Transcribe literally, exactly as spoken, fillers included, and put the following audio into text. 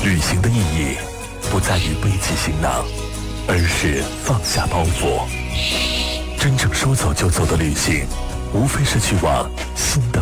旅行的意义不在于背起行囊，而是放下包袱。真正说走就走的旅行，无非是去往新的